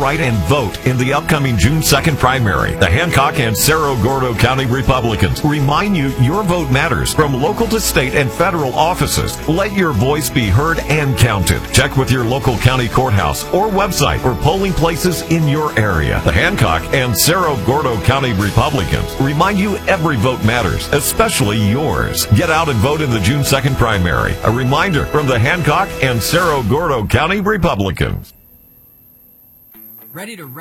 right and vote in the upcoming June 2nd primary. The Hancock and Cerro Gordo County Republicans remind you your vote matters from local to state and federal offices. Let your voice be heard and counted. Check with your local county courthouse or website for polling places in your area. The Hancock and Cerro Gordo County Republicans remind you every vote matters, especially yours. Get out and vote in the June 2nd primary. A reminder from the Hancock and Cerro Gordo County Republicans. Ready to